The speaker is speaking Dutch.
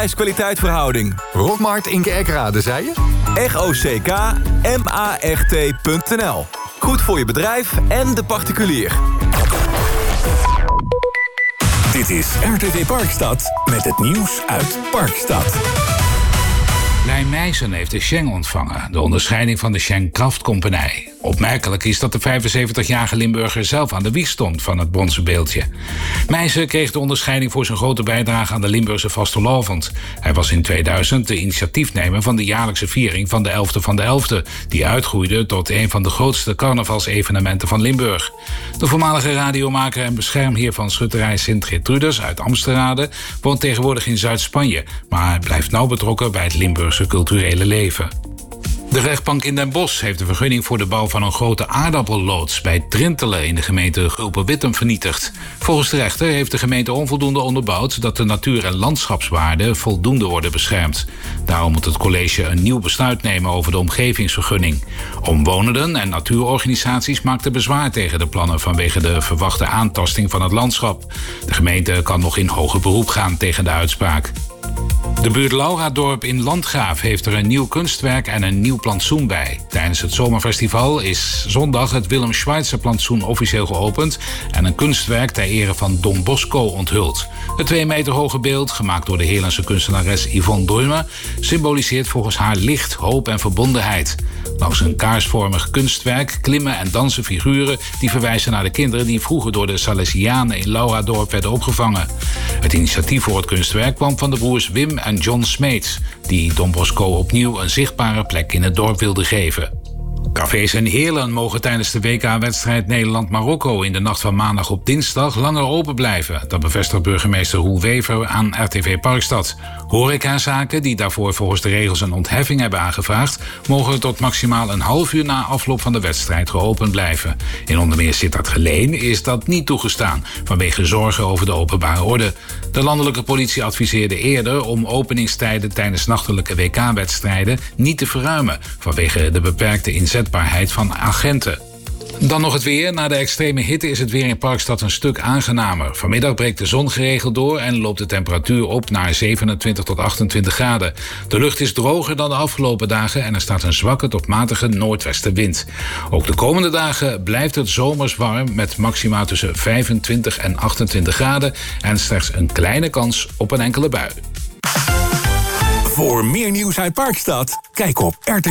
Prijs-kwaliteitverhouding. Rockmart in Kerkrade, zei je? ROCKMART.nl. Goed voor je bedrijf en de particulier. Dit is RTV Parkstad met het nieuws uit Parkstad. Lijn Meijsen heeft de Schenk ontvangen, de onderscheiding van de Schenk Kraftcompagnie. Opmerkelijk is dat de 75-jarige Limburger zelf aan de wieg stond van het bronzen beeldje. Meijsen kreeg de onderscheiding voor zijn grote bijdrage aan de Limburgse vastelovend. Hij was in 2000 de initiatiefnemer van de jaarlijkse viering van de 11e van de 11e, die uitgroeide tot een van de grootste carnavalsevenementen van Limburg. De voormalige radiomaker en beschermheer van schutterij Sint-Gertrudis uit Amsterrade woont tegenwoordig in Zuid-Spanje, maar blijft nauw betrokken bij het Limburgse culturele leven. De rechtbank in Den Bosch heeft de vergunning voor de bouw van een grote aardappelloods bij Trintelen in de gemeente Gulpen-Wittem vernietigd. Volgens de rechter heeft de gemeente onvoldoende onderbouwd dat de natuur- en landschapswaarden voldoende worden beschermd. Daarom moet het college een nieuw besluit nemen over de omgevingsvergunning. Omwonenden en natuurorganisaties maakten bezwaar tegen de plannen vanwege de verwachte aantasting van het landschap. De gemeente kan nog in hoger beroep gaan tegen de uitspraak. De buurt Lauradorp in Landgraaf heeft er een nieuw kunstwerk en een nieuw plantsoen bij. Tijdens het zomerfestival is zondag het Willem Schweitzer plantsoen officieel geopend en een kunstwerk ter ere van Don Bosco onthuld. Het 2 meter hoge beeld, gemaakt door de Heerlandse kunstenares Yvonne Drummer, symboliseert volgens haar licht, hoop en verbondenheid. Langs een kaarsvormig kunstwerk klimmen en dansen figuren die verwijzen naar de kinderen die vroeger door de Salesianen in Lauradorp werden opgevangen. Het initiatief voor het kunstwerk kwam van de broers Wim en John Smeets, die Don Bosco opnieuw een zichtbare plek in het dorp wilden geven. Cafés en Heerlen mogen tijdens de WK-wedstrijd Nederland-Marokko in de nacht van maandag op dinsdag langer open blijven. Dat bevestigt burgemeester Roel Wever aan RTV Parkstad. Horecazaken die daarvoor volgens de regels een ontheffing hebben aangevraagd, mogen tot maximaal een half uur na afloop van de wedstrijd geopend blijven. In onder meer Sittard Geleen is dat niet toegestaan, vanwege zorgen over de openbare orde. De landelijke politie adviseerde eerder om openingstijden tijdens nachtelijke WK-wedstrijden niet te verruimen, vanwege de beperkte inzetbaarheid van agenten. Dan nog het weer. Na de extreme hitte is het weer in Parkstad een stuk aangenamer. Vanmiddag breekt de zon geregeld door en loopt de temperatuur op naar 27 tot 28 graden. De lucht is droger dan de afgelopen dagen en er staat een zwakke tot matige noordwestenwind. Ook de komende dagen blijft het zomers warm met maxima tussen 25 en 28 graden en slechts een kleine kans op een enkele bui. Voor meer nieuws uit Parkstad, kijk op RTV.